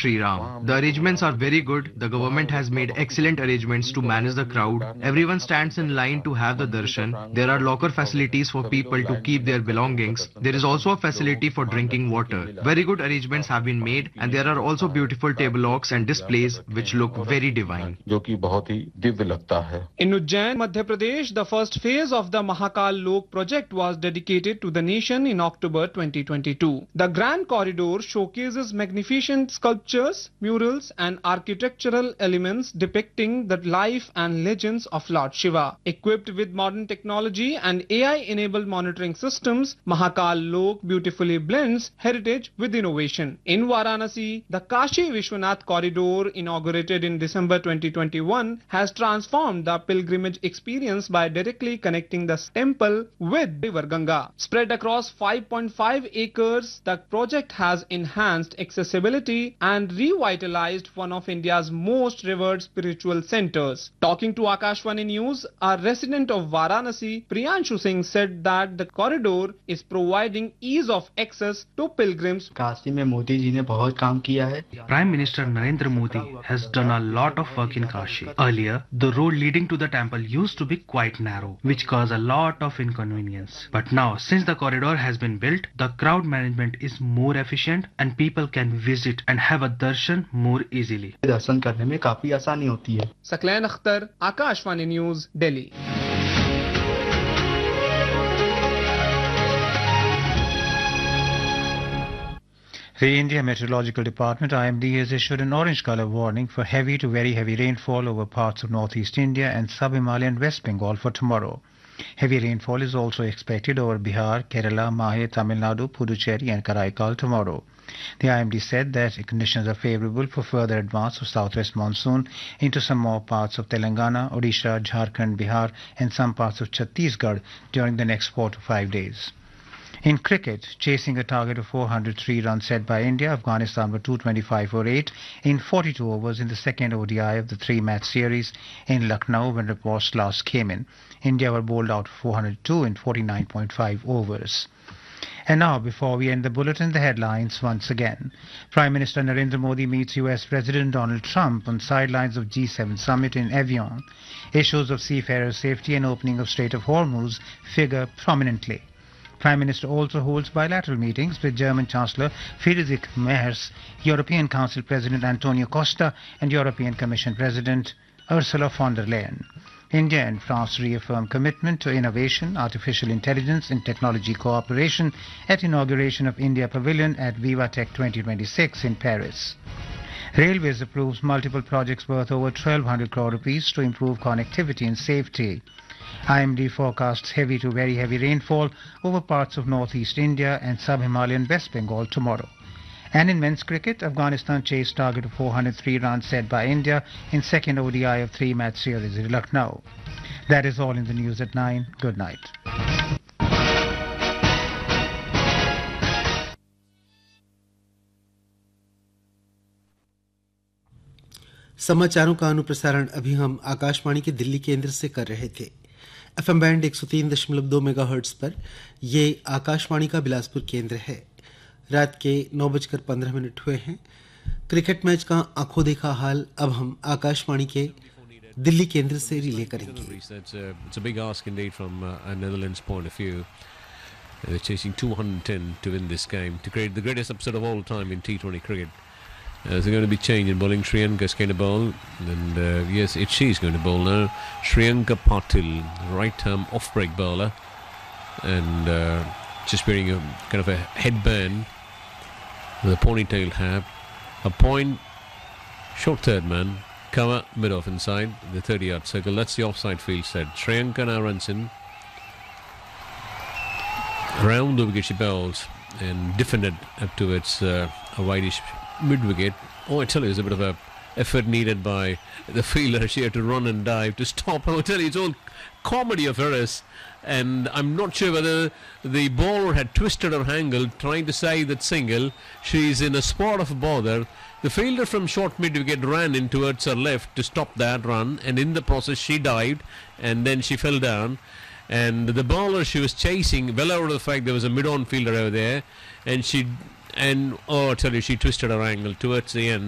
Sriram. The arrangements are very good. The government has made excellent arrangements to manage the crowd. Everyone stands in line to have the darshan. There are locker facilities for people to keep their belongings. There is also a facility for drinking water. Very good arrangements have been made, and there are also beautiful tableaux and displays which look very divine. In Ujjain, Madhya Pradesh, the first phase of the Mahakal Lok project was dedicated to the nation in October 2022. The Grand Corridor showcases magnificent sculptures, murals and architectural elements depicting the life and legends of Lord Shiva. Equipped with modern technology and AI-enabled monitoring systems, Mahakal Lok beautifully blends heritage with innovation. In Varanasi, the Kashi Vishwanath Corridor, inaugurated in December 2021, has transformed the pilgrimage experience by directly connecting the temple with River Ganga. Spread across 5.5 acres, the project has enhanced accessibility and revitalized one of India's most revered spiritual centers. Talking to Akashvani News, a resident of Varanasi, Priyanshu Singh, said that the corridor is providing ease of access to pilgrims. Kashi में मोदी जी ने बहुत काम किया है. Prime Minister Narendra Modi has done a lot of work in Kashi. Earlier, the road leading to the temple used to be quite narrow, which caused a lot of inconvenience. But now, since the corridor has been built, the crowd management is more efficient and people can visit and have a darshan more easily. दर्शन करने में काफी आसानी होती है. Saklan Akhtar, Akashvani News, Delhi. The India Meteorological Department IMD has issued an orange color warning for heavy to very heavy rainfall over parts of northeast India and sub-Himalayan West Bengal for tomorrow. Heavy rainfall is also expected over Bihar, Kerala, Mahe, Tamil Nadu, Puducherry and Karaikal tomorrow. The IMD said that conditions are favorable for further advance of southwest monsoon into some more parts of Telangana, Odisha, Jharkhand, Bihar and some parts of Chhattisgarh during the next 4 to 5 days. In cricket, chasing a target of 403 runs set by India, Afghanistan were 225 for 8 in 42 overs in the second ODI of the three-match series in Lucknow when reports last came in. India were bowled out 402 in 49.5 overs. And now, before we end the bulletin, the headlines once again. Prime Minister Narendra Modi meets US President Donald Trump on sidelines of G7 summit in Evian. Issues of seafarer safety and opening of Strait of Hormuz figure prominently. Prime Minister also holds bilateral meetings with German Chancellor Friedrich Merz, European Council President Antonio Costa and European Commission President Ursula von der Leyen. India and France reaffirm commitment to innovation, artificial intelligence and technology cooperation at inauguration of India Pavilion at VivaTech 2026 in Paris. Railways approves multiple projects worth over 1,200 crore rupees to improve connectivity and safety. IMD forecasts heavy to very heavy rainfall over parts of northeast India and sub-Himalayan West Bengal tomorrow. And in men's cricket, Afghanistan chased target of 403 runs set by India in second ODI of three-match series in Lucknow. That is all in the news at 9. Good night. समाचारों का अनुप्रसारण अभी हम आकाशवाणी के दिल्ली केंद्र से कर रहे थे. एफएम बैंड 103.2 मेगाहर्ट्ज पर ये आकाशवाणी का बिलासपुर केंद्र है. रात के 9:15 हुए हैं. क्रिकेट मैच का आंखों देखा हाल अब हम आकाशवाणी के दिल्ली केंद्र से रिले करेंगे. It's a big ask indeed from a Netherlands point of view. They're chasing 210 to win this game, to create the greatest upset of all time in T20 cricket. There's going to be change in bowling. Sri Lanka is going to bowl, and yes, she's going to bowl now. Sri Lanka Patil, right-arm off-break bowler, and just wearing a kind of a headband with a ponytail hat. A point, short third man, cover mid-off inside the 30-yard circle. That's the offside field set. Sri Lanka now runs in. Round the wicket she bowls and defended up towards a wideish mid-wicket. Oh, I tell you, there's a bit of a effort needed by the fielder. She had to run and dive to stop. I tell you, it's all comedy of errors. And I'm not sure whether the bowler had twisted her angle trying to save that single. She's in a spot of bother. The fielder from short mid-wicket ran in towards her left to stop that run, and in the process she dived and then she fell down. And the bowler she was chasing, well out of the fact there was a mid-on fielder over there, and oh, I tell you, she twisted her angle towards the end.